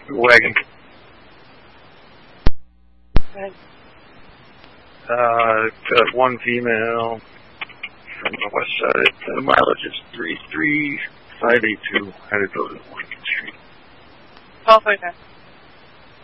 Wagon. Right. Got one female from the west side. The mileage is 33582. Headed over to Lincoln Street. 12 right there.